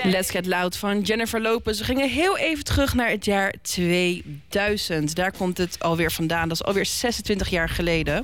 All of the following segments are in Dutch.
Let's Get Loud van Jennifer Lopez. We gingen heel even terug naar het jaar 2000. Daar komt het alweer vandaan. Dat is alweer 26 jaar geleden.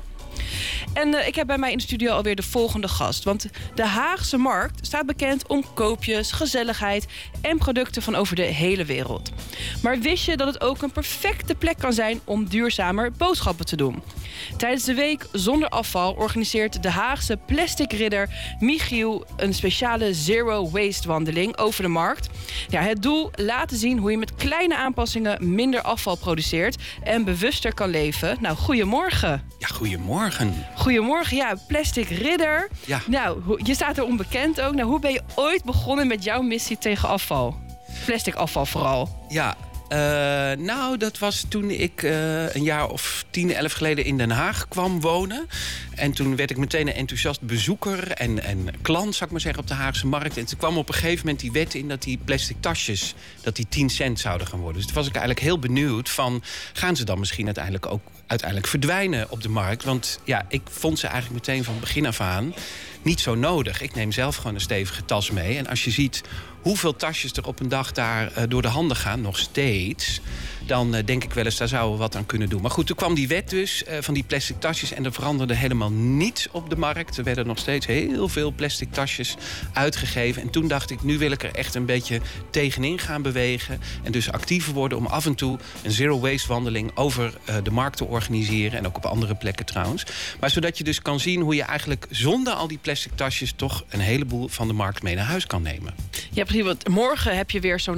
En ik heb bij mij in de studio alweer de volgende gast. Want de Haagse Markt staat bekend om koopjes, gezelligheid en producten van over de hele wereld. Maar wist je dat het ook een perfecte plek kan zijn om duurzamer boodschappen te doen? Tijdens de week zonder afval organiseert de Haagse plastic ridder Michiel een speciale zero waste wandeling over de markt. Ja, het doel laten zien hoe je met kleine aanpassingen minder afval produceert en bewuster kan leven. Nou, goedemorgen. Ja, goedemorgen. Goedemorgen, ja, plastic ridder. Ja. Nou, je staat er onbekend ook. Nou, hoe ben je ooit begonnen met jouw missie tegen afval? Plastic afval vooral. Ja, nou, dat was toen ik een jaar of 10, 11 geleden in Den Haag kwam wonen. En toen werd ik meteen een enthousiast bezoeker en klant, zou ik maar zeggen, op de Haagse Markt. En toen kwam op een gegeven moment die wet in dat die plastic tasjes, dat die 10 cent zouden gaan worden. Dus toen was ik eigenlijk heel benieuwd van, gaan ze dan misschien uiteindelijk verdwijnen op de markt? Want ja, ik vond ze eigenlijk meteen van begin af aan niet zo nodig. Ik neem zelf gewoon een stevige tas mee. En als je ziet hoeveel tasjes er op een dag daar door de handen gaan, nog steeds, dan denk ik wel eens, daar zouden we wat aan kunnen doen. Maar goed, toen kwam die wet dus van die plastic tasjes en er veranderde helemaal niets op de markt. Er werden nog steeds heel veel plastic tasjes uitgegeven. En toen dacht ik, nu wil ik er echt een beetje tegenin gaan bewegen. En dus actiever worden om af en toe een zero waste wandeling over de markt te organiseren. En ook op andere plekken trouwens. Maar zodat je dus kan zien hoe je eigenlijk zonder al die plastic tasjes toch een heleboel van de markt mee naar huis kan nemen. Ja, precies. Want morgen heb je weer zo'n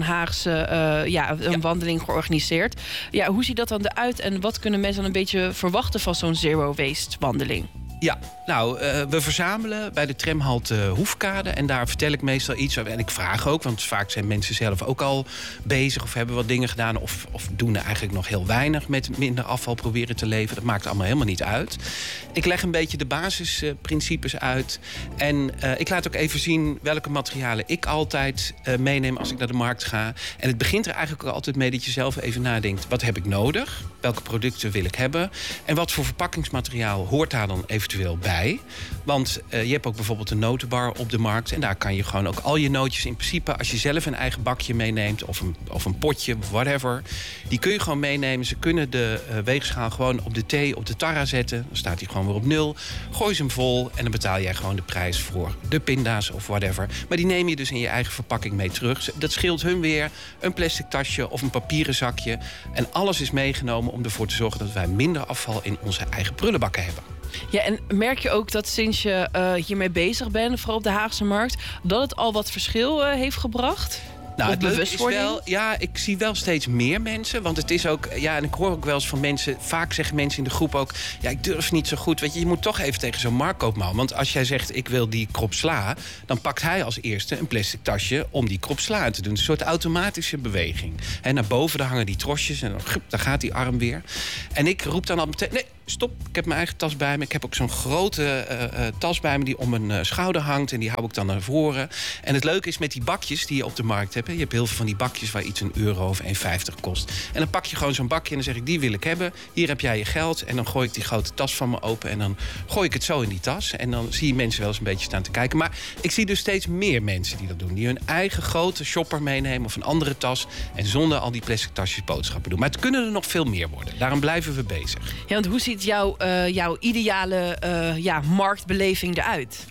Haagse wandeling georganiseerd. Ja, hoe ziet dat dan eruit en wat kunnen mensen dan een beetje verwachten van zo'n zero waste wandeling? Ja, nou, we verzamelen bij de tramhalte Hoefkade. En daar vertel ik meestal iets. En ik vraag ook, want vaak zijn mensen zelf ook al bezig of hebben wat dingen gedaan. Of doen er eigenlijk nog heel weinig met minder afval proberen te leven. Dat maakt allemaal helemaal niet uit. Ik leg een beetje de basisprincipes uit. En ik laat ook even zien welke materialen ik altijd meeneem als ik naar de markt ga. En het begint er eigenlijk ook altijd mee dat je zelf even nadenkt. Wat heb ik nodig? Welke producten wil ik hebben? En wat voor verpakkingsmateriaal hoort daar dan eventueel bij? Want je hebt ook bijvoorbeeld een notenbar op de markt. En daar kan je gewoon ook al je nootjes in principe, als je zelf een eigen bakje meeneemt of een potje, whatever, die kun je gewoon meenemen. Ze kunnen de weegschaal gewoon op de thee, op de tarra zetten. Dan staat hij gewoon weer op 0. Gooi ze hem vol en dan betaal jij gewoon de prijs voor de pinda's of whatever. Maar die neem je dus in je eigen verpakking mee terug. Dat scheelt hun weer een plastic tasje of een papieren zakje. En alles is meegenomen om ervoor te zorgen dat wij minder afval in onze eigen prullenbakken hebben. Ja, en merk je ook dat sinds je hiermee bezig bent, vooral op de Haagse Markt, dat het al wat verschil heeft gebracht? Nou, het leuke is wel, ja, ik zie wel steeds meer mensen. Want het is ook, ja, en ik hoor ook wel eens van mensen, vaak zeggen mensen in de groep ook, ja, ik durf niet zo goed. Weet je moet toch even tegen zo'n marktkoopman. Want als jij zegt, ik wil die krop sla, dan pakt hij als eerste een plastic tasje om die krop sla te doen. Een soort automatische beweging. En naar boven, daar hangen die trosjes en dan gaat die arm weer. En ik roep dan al meteen, nee, stop, ik heb mijn eigen tas bij me. Ik heb ook zo'n grote tas bij me die om mijn schouder hangt. En die hou ik dan naar voren. En het leuke is met die bakjes die je op de markt hebt. Je hebt heel veel van die bakjes waar iets €1 of €1,50 kost. En dan pak je gewoon zo'n bakje en dan zeg ik, die wil ik hebben. Hier heb jij je geld. En dan gooi ik die grote tas van me open. En dan gooi ik het zo in die tas. En dan zie je mensen wel eens een beetje staan te kijken. Maar ik zie dus steeds meer mensen die dat doen. Die hun eigen grote shopper meenemen of een andere tas. En zonder al die plastic tasjes boodschappen doen. Maar het kunnen er nog veel meer worden. Daarom blijven we bezig. Ja, want hoe ziet jouw ideale marktbeleving eruit?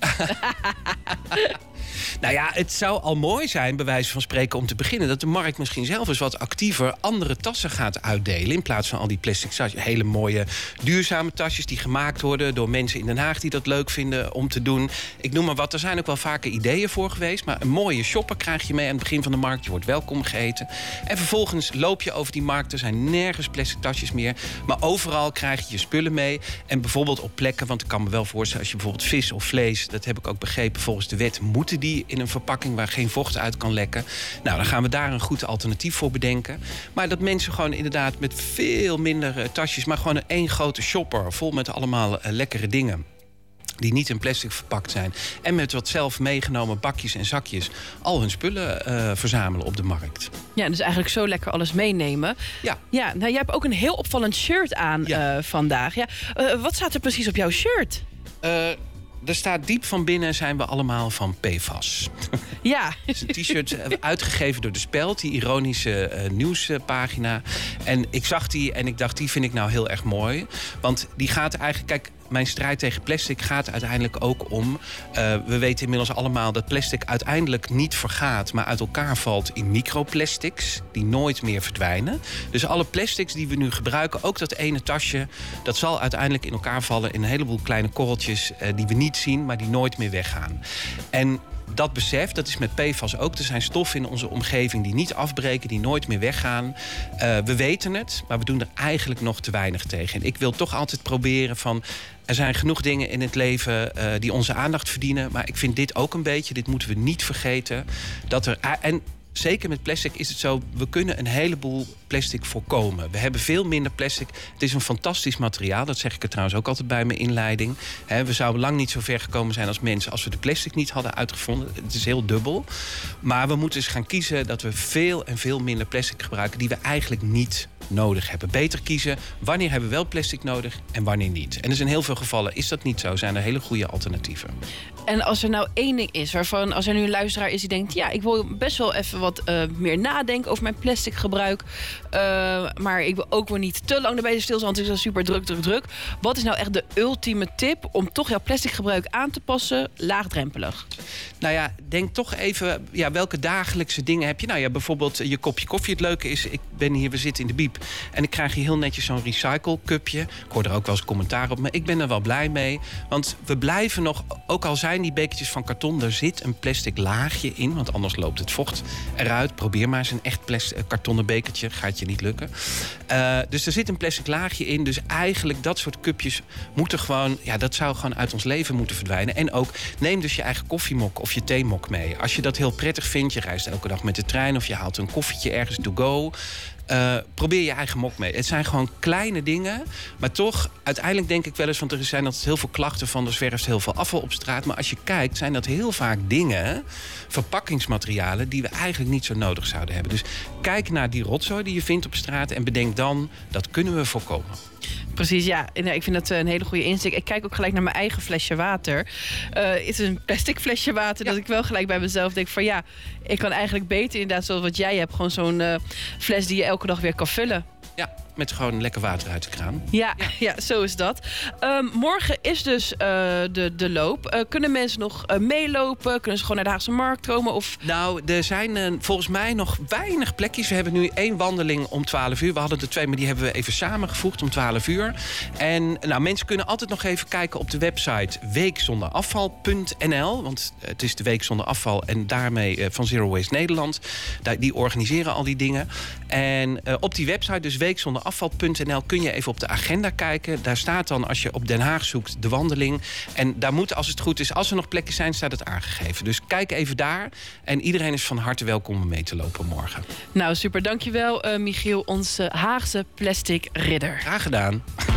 Nou ja, het zou al mooi zijn, bij wijze van spreken, om te beginnen, dat de markt misschien zelf eens wat actiever andere tassen gaat uitdelen. In plaats van al die plastic tasjes. Hele mooie duurzame tasjes die gemaakt worden door mensen in Den Haag die dat leuk vinden om te doen. Ik noem maar wat, er zijn ook wel vaker ideeën voor geweest. Maar een mooie shopper krijg je mee aan het begin van de markt. Je wordt welkom geheten. En vervolgens loop je over die markt. Er zijn nergens plastic tasjes meer. Maar overal krijg je je spullen mee. En bijvoorbeeld op plekken, want ik kan me wel voorstellen, als je bijvoorbeeld vis of vlees, dat heb ik ook begrepen, volgens de wet moeten die in een verpakking waar geen vocht uit kan lekken. Nou, dan gaan we daar een goed alternatief voor bedenken. Maar dat mensen gewoon inderdaad met veel minder tasjes, maar gewoon één grote shopper vol met allemaal lekkere dingen die niet in plastic verpakt zijn, en met wat zelf meegenomen bakjes en zakjes al hun spullen verzamelen op de markt. Ja, dus eigenlijk zo lekker alles meenemen. Ja. Ja, nou, jij hebt ook een heel opvallend shirt aan vandaag. Ja. Wat staat er precies op jouw shirt? er staat diep van binnen zijn we allemaal van PFAS. Ja. Het is een t-shirt uitgegeven door De Speld, die ironische nieuwspagina. En ik zag die en ik dacht, die vind ik nou heel erg mooi. Want die gaat eigenlijk... Kijk, mijn strijd tegen plastic gaat uiteindelijk ook om... we weten inmiddels allemaal dat plastic uiteindelijk niet vergaat... maar uit elkaar valt in microplastics die nooit meer verdwijnen. Dus alle plastics die we nu gebruiken, ook dat ene tasje... dat zal uiteindelijk in elkaar vallen in een heleboel kleine korreltjes... die we niet zien, maar die nooit meer weggaan. En dat besef, dat is met PFAS ook. Er zijn stoffen in onze omgeving die niet afbreken, die nooit meer weggaan. We weten het, maar we doen er eigenlijk nog te weinig tegen. En ik wil toch altijd proberen van... Er zijn genoeg dingen in het leven die onze aandacht verdienen. Maar ik vind dit ook een beetje, dit moeten we niet vergeten. Dat er... En zeker met plastic is het zo, we kunnen een heleboel plastic voorkomen. We hebben veel minder plastic. Het is een fantastisch materiaal, dat zeg ik er trouwens ook altijd bij mijn inleiding. We zouden lang niet zo ver gekomen zijn als mensen... als we de plastic niet hadden uitgevonden. Het is heel dubbel. Maar we moeten eens gaan kiezen dat we veel en veel minder plastic gebruiken... die we eigenlijk niet nodig hebben. Beter kiezen wanneer hebben we wel plastic nodig en wanneer niet. En dus in heel veel gevallen is dat niet zo. Zijn er hele goede alternatieven. En als er nou één ding is waarvan, als er nu een luisteraar is die denkt... ja, ik wil best wel even wat meer nadenken over mijn plastic gebruik... maar ik wil ook weer niet te lang erbij stilstaan... want het is super druk. Wat is nou echt de ultieme tip om toch jouw plastic gebruik aan te passen... laagdrempelig? Nou ja, denk toch even, welke dagelijkse dingen heb je? Nou ja, bijvoorbeeld je kopje koffie. Het leuke is, we zitten in de Biep... en ik krijg hier heel netjes zo'n recycle-cupje. Ik hoor er ook wel eens commentaar op, maar ik ben er wel blij mee. Want we blijven nog, ook al zijn die bekertjes van karton... er zit een plastic laagje in, want anders loopt het vocht eruit. Probeer maar eens een echt kartonnen bekertje, gaat je niet lukken. Dus er zit een plastic laagje in. Dus eigenlijk dat soort cupjes moeten gewoon... dat zou gewoon uit ons leven moeten verdwijnen. En ook, neem dus je eigen koffiemok of je theemok mee. Als je dat heel prettig vindt, je reist elke dag met de trein... of je haalt een koffietje ergens to go... probeer je eigen mok mee. Het zijn gewoon kleine dingen. Maar toch, uiteindelijk denk ik wel eens... want er zijn altijd heel veel klachten van... er zwerft heel veel afval op straat. Maar als je kijkt, zijn dat heel vaak dingen... verpakkingsmaterialen die we eigenlijk niet zo nodig zouden hebben. Dus kijk naar die rotzooi die je vindt op straat... en bedenk dan, dat kunnen we voorkomen. Precies, ja. Ik vind dat een hele goede insteek. Ik kijk ook gelijk naar mijn eigen flesje water. Het is een plastic flesje water... dat ik wel gelijk bij mezelf denk van... ik kan eigenlijk beter inderdaad, zoals wat jij hebt... gewoon zo'n fles die je elke dag weer kan vullen. Ja, met gewoon lekker water uit de kraan. Ja, zo is dat. Morgen is dus de loop. Kunnen mensen nog meelopen? Kunnen ze gewoon naar de Haagse Markt komen? Of... Nou, er zijn volgens mij nog weinig plekjes. We hebben nu 1 wandeling om 12 uur. We hadden er 2, maar die hebben we even samengevoegd om 12 uur. En mensen kunnen altijd nog even kijken op de website weekzonderafval.nl. Want het is de Week Zonder Afval en daarmee van Zero Waste Nederland. Die organiseren al die dingen. En op die website, dus weekzonderafval.nl, kun je even op de agenda kijken. Daar staat dan, als je op Den Haag zoekt, de wandeling. En daar moet, als het goed is, als er nog plekken zijn, staat het aangegeven. Dus kijk even daar. En iedereen is van harte welkom om mee te lopen morgen. Nou, super. Dankjewel, Michiel, onze Haagse plastic ridder. Graag gedaan.